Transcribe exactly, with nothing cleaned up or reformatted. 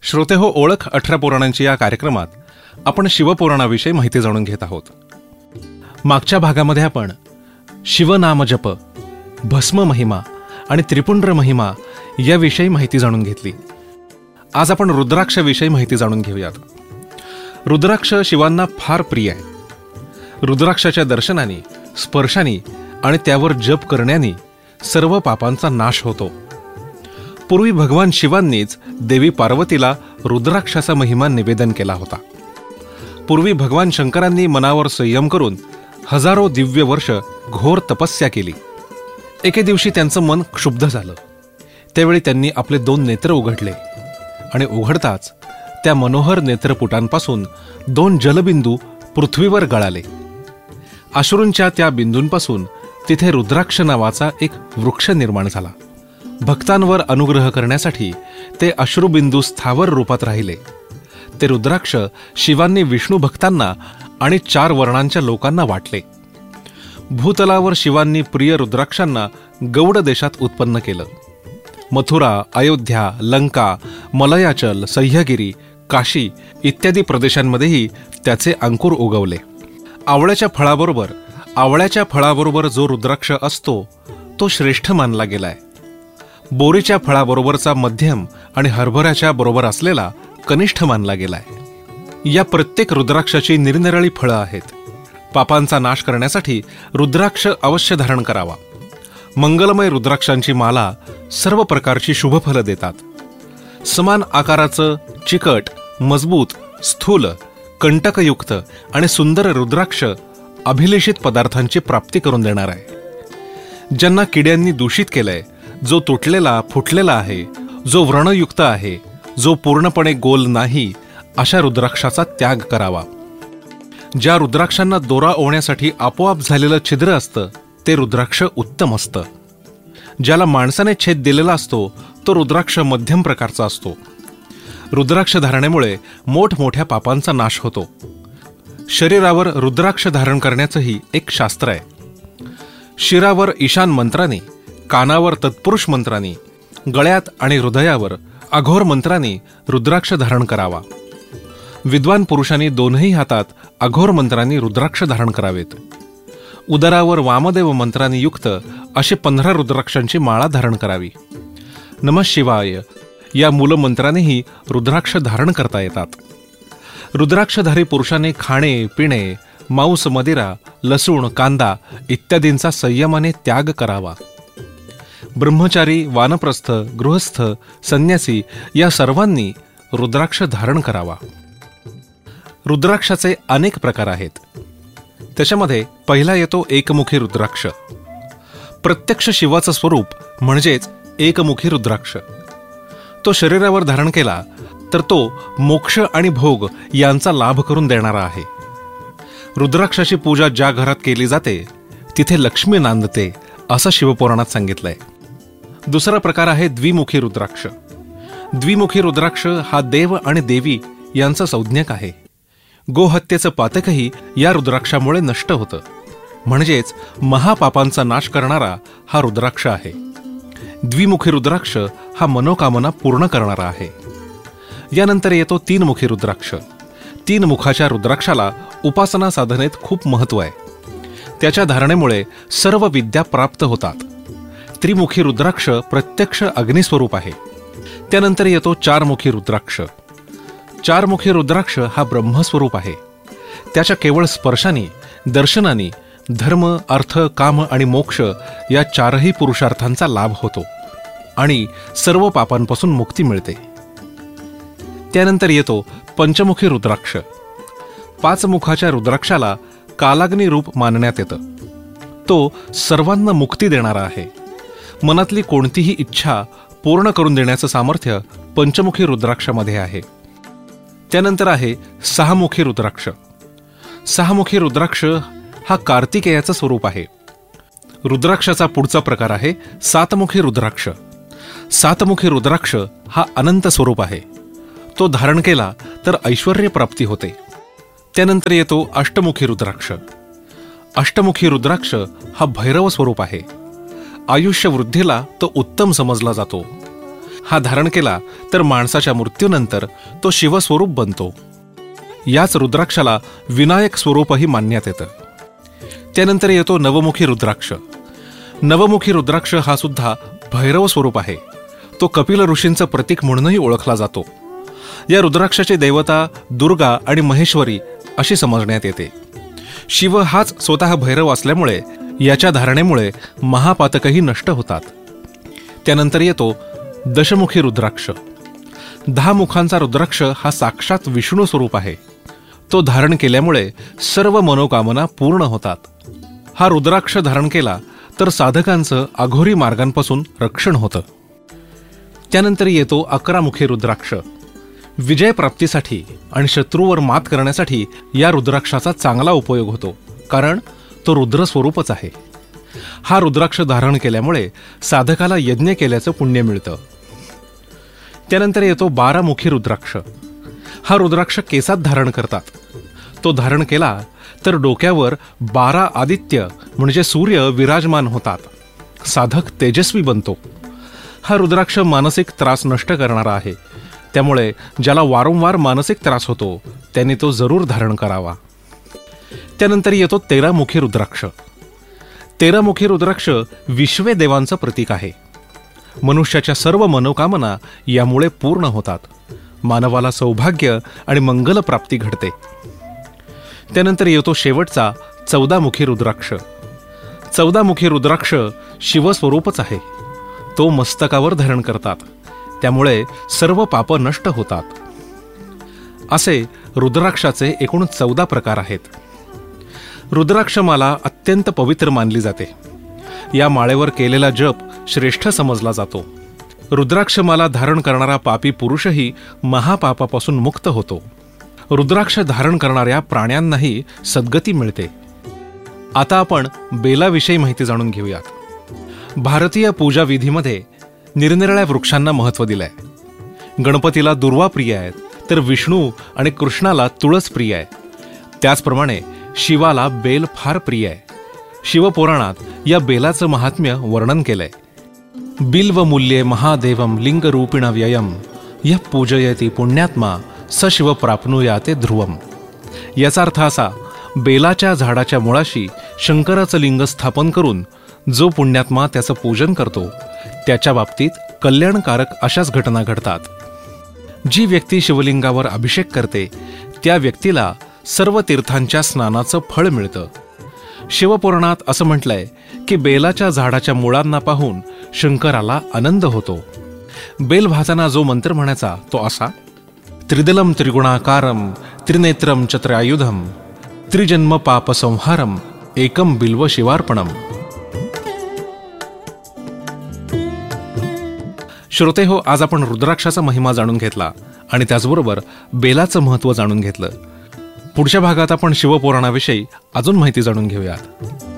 श्रोते हो, ओळख अठरा पुराणांची या कार्यक्रमात आपण शिवपुराणाविषयी माहिती जाणून घेत आहोत. मागच्या भागामध्ये आपण शिवनामजप, भस्म महिमा आणि त्रिपुंड्र महिमा याविषयी माहिती जाणून घेतली. आज आपण रुद्राक्षाविषयी माहिती जाणून घेऊयात. रुद्राक्ष शिवांना फार प्रिय आहे. रुद्राक्षाच्या दर्शनाने, स्पर्शाने आणि त्यावर जप करण्याने सर्व पापांचा नाश होतो. पूर्वी भगवान शिवांनीच देवी पार्वतीला रुद्राक्षाचा महिमा निवेदन केला होता. पूर्वी भगवान शंकरांनी मनावर संयम करून हजारो दिव्य वर्ष घोर तपस्या केली. एके दिवशी त्यांचं मन क्षुब्ध झालं. त्यावेळी त्यांनी आपले दोन नेत्र उघडले आणि उघडताच त्या मनोहर नेत्रपुटांपासून दोन जलबिंदू पृथ्वीवर गळाले. अश्रूंच्या त्या बिंदूंपासून तिथे रुद्राक्ष नावाचा एक वृक्ष निर्माण झाला. भक्तांवर अनुग्रह करण्यासाठी ते अश्रुबिंदू स्थावर रूपात राहिले. ते रुद्राक्ष शिवांनी विष्णू भक्तांना आणि चार वर्णांच्या लोकांना वाटले. भूतलावर शिवांनी प्रिय रुद्राक्षांना गौड देशात उत्पन्न केलं. मथुरा, अयोध्या, लंका, मलयाचल, सह्यागिरी, काशी इत्यादी प्रदेशांमध्येही त्याचे अंकुर उगवले. आवळ्याच्या फळाबरोबर आवळ्याच्या फळाबरोबर जो रुद्राक्ष असतो तो श्रेष्ठ मानला गेलाय. बोरीच्या फळाबरोबरचा मध्यम आणि हरभऱ्याच्या बरोबर असलेला कनिष्ठ मानला गेलाय. या प्रत्येक रुद्राक्षाची निरनिराळी फळं आहेत. पापांचा नाश करण्यासाठी रुद्राक्ष अवश्य धारण करावा. मंगलमय रुद्राक्षांची माला सर्व प्रकारची शुभफलं देतात. समान आकाराचं, चिकट, मजबूत, स्थूल, कंटकयुक्त आणि सुंदर रुद्राक्ष अभिलेषित पदार्थांची प्राप्ती करून देणार आहे. ज्यांना किड्यांनी दूषित केलंय, जो तुटलेला फुटलेला आहे, जो व्रणयुक्त आहे, जो पूर्णपणे गोल नाही, अशा रुद्राक्षाचा त्याग करावा. ज्या रुद्राक्षांना दोरा ओवण्यासाठी आपोआप झालेलं छिद्र असतं ते रुद्राक्ष उत्तम असतं. ज्याला माणसाने छेद दिलेला असतो तो रुद्राक्ष मध्यम प्रकारचा असतो. रुद्राक्ष धारणेमुळे मोठमोठ्या पापांचा नाश होतो. शरीरावर रुद्राक्ष धारण करण्याचंही एक शास्त्र आहे. शिरावर ईशान मंत्राने, कानावर तत्पुरुष मंत्राने, गळ्यात आणि हृदयावर अघोर मंत्राने रुद्राक्ष धारण करावा. विद्वान पुरुषांनी दोनही हातात अघोर मंत्रांनी रुद्राक्ष धारण करावेत. उदरावर वामदेव मंत्रांनी युक्त असे पंधरा रुद्राक्षांची माळा धारण करावी. नमः शिवाय या मूलमंत्रानेही रुद्राक्ष धारण करता येतात. रुद्राक्षधारी पुरुषाने खाणे, पिणे, मांस, मदिरा, लसूण, कांदा इत्यादींचा संयमाने त्याग करावा. ब्रह्मचारी, वानप्रस्थ, गृहस्थ, संन्यासी या सर्वांनी रुद्राक्ष धारण करावा. रुद्राक्षाचे अनेक प्रकार आहेत. त्याच्यामध्ये पहिला येतो एकमुखी रुद्राक्ष. प्रत्यक्ष शिवाचं स्वरूप म्हणजेच एकमुखी रुद्राक्ष. तो शरीरावर धारण केला तर तो मोक्ष आणि भोग यांचा लाभ करून देणारा आहे. रुद्राक्षाची पूजा ज्या घरात केली जाते तिथे लक्ष्मी नांदते असं शिवपुराणात सांगितलंय. दुसरा प्रकार आहे द्विमुखी रुद्राक्ष. द्विमुखी रुद्राक्ष हा देव आणि देवी यांचा संज्ञक आहे. गोहत्येचं पातकही या रुद्राक्षामुळे नष्ट होतं. म्हणजेच महापापांचा नाश करणारा हा रुद्राक्ष आहे. द्विमुखी रुद्राक्ष हा मनोकामना पूर्ण करणारा आहे. यानंतर येतो तीनमुखी रुद्राक्ष. तीन मुखाच्या रुद्राक्षाला उपासना साधनेत खूप महत्त्व आहे. त्याच्या धारणेमुळे सर्व विद्या प्राप्त होतात. त्रिमुखी रुद्राक्ष प्रत्यक्ष अग्निस्वरूप आहे. त्यानंतर येतो चारमुखी रुद्राक्ष. चारमुखी रुद्राक्ष हा ब्रह्मस्वरूप आहे. त्याच्या केवळ स्पर्शाने, दर्शनाने धर्म, अर्थ, काम आणि मोक्ष या चारही पुरुषार्थांचा लाभ होतो आणि सर्व पापांपासून मुक्ती मिळते. त्यानंतर येतो पंचमुखी रुद्राक्ष. पाच मुखाच्या रुद्राक्षाला कालाग्नी रूप मानण्यात येतं. तो सर्वांना मुक्ती देणारा आहे. मनातली कोणतीही इच्छा पूर्ण करून देण्याचं सामर्थ्य पंचमुखी रुद्राक्षामध्ये आहे. त्यानंतर आहे सहामुखी रुद्राक्ष. सहामुखी रुद्राक्ष हा कार्तिकेयाचं स्वरूप आहे. रुद्राक्षाचा पुढचा प्रकार आहे सातमुखी रुद्राक्ष. सातमुखी रुद्राक्ष हा अनंत स्वरूप आहे. तो धारण केला तर ऐश्वर्य प्राप्ती होते. त्यानंतर येतो अष्टमुखी रुद्राक्ष. अष्टमुखी रुद्राक्ष हा भैरव स्वरूप आहे. आयुष्य वृद्धीला तो उत्तम समजला जातो. हा धारण केला तर माणसाच्या मृत्यूनंतर तो शिवस्वरूप बनतो. याच रुद्राक्षाला विनायक स्वरूपही मानण्यात येतं. त्यानंतर येतो नवमुखी रुद्राक्ष. नवमुखी रुद्राक्ष हा सुद्धा भैरव स्वरूप आहे. तो कपिल ऋषींचं प्रतीक म्हणूनही ओळखला जातो. या रुद्राक्षाची देवता दुर्गा आणि महेश्वरी अशी समजण्यात येते. शिव हाच स्वतः भैरव असल्यामुळे याच्या धारणेमुळे महापातकही नष्ट होतात. त्यानंतर येतो दशमुखी रुद्राक्ष. दहा मुखांचा रुद्राक्ष हा साक्षात विष्णू स्वरूप आहे. तो धारण केल्यामुळे सर्व मनोकामना पूर्ण होतात. हा रुद्राक्ष धारण केला तर साधकांचं अघोरी मार्गांपासून रक्षण होतं. त्यानंतर येतो अकरामुखी रुद्राक्ष. विजय प्राप्तीसाठी आणि शत्रूवर मात करण्यासाठी या रुद्राक्षाचा चांगला उपयोग होतो, कारण तो रुद्र स्वरूपच आहे. हा रुद्राक्ष धारण केल्यामुळे साधकाला यज्ञ केल्याचं पुण्य मिळतं. त्यानंतर येतो बारामुखी रुद्राक्ष. हा रुद्राक्ष केसात धारण करतात. तो धारण केला तर डोक्यावर बारा आदित्य म्हणजे सूर्य विराजमान होतात. साधक तेजस्वी बनतो. हा रुद्राक्ष मानसिक त्रास नष्ट करणारा आहे. त्यामुळे ज्याला वारंवार मानसिक त्रास होतो त्यांनी तो जरूर धारण करावा. त्यानंतर येतो तेरामुखी रुद्राक्ष. तेरामुखी रुद्राक्ष विश्वे देवांचं प्रतीक आहे. मनुष्याच्या सर्व मनोकामना यामुळे पूर्ण होतात. मानवाला सौभाग्य आणि मंगल प्राप्ती घडते. त्यानंतर येतो शेवटचा चौदामुखी रुद्राक्ष. चौदामुखी रुद्राक्ष शिवस्वरूपच आहे. तो मस्तकावर धारण करतात. त्यामुळे सर्व पाप नष्ट होतात. असे रुद्राक्षाचे एकूण चौदा प्रकार आहेत. रुद्राक्षमाला अत्यंत पवित्र मानली जाते. या माळेवर केलेला जप श्रेष्ठ समजला जातो. रुद्राक्षमाला धारण करणारा पापी पुरुषही महापापापासून मुक्त होतो. रुद्राक्ष धारण करणाऱ्या प्राण्यांनाही सद्गती मिळते. आता आपण बेलाविषयी माहिती जाणून घेऊयात. भारतीय पूजा विधीमध्ये निरनिराळ्या वृक्षांना महत्त्व दिलंय. गणपतीला दुर्वा प्रिय आहेत, तर विष्णू आणि कृष्णाला तुळस प्रिय आहे. त्याचप्रमाणे शिवाला बेल फार प्रिय आहे. शिवपुराणात या बेलाचं महात्म्य वर्णन केलंय. बिल्वमूल्ये महादेवम लिंगरूपिण व्ययम यः पूजयति पुण्यात्मा स शिव प्राप्नुयाते ध्रुवम. याचा अर्थ असा, बेलाच्या झाडाच्या मुळाशी शंकराचं लिंग स्थापन करून जो पुण्यात्मा त्याचं पूजन करतो त्याच्या बाबतीत कल्याणकारक अशाच घटना घडतात. जी व्यक्ती शिवलिंगावर अभिषेक करते त्या व्यक्तीला सर्व तीर्थांच्या स्नानाचं फळ मिळतं. शिवपुराणात असं म्हटलंय की बेलाच्या झाडाच्या मुळांना पाहून शंकराला आनंद होतो. बेल भाताना जो मंत्र म्हणायचा तो असा: त्रिदलम त्रिगुणाकारम त्रिनेत्रम चत्रायुधम त्रिजन्म पाप संहारम एकम बिल्व शिवार्पणम. श्रोते हो, आज आपण रुद्राक्षाचा महिमा जाणून घेतला आणि त्याचबरोबर बेलाचं महत्त्व जाणून घेतलं. पुढच्या भागात आपण शिवपुराणाविषयी अजून माहिती जाणून घेऊयात.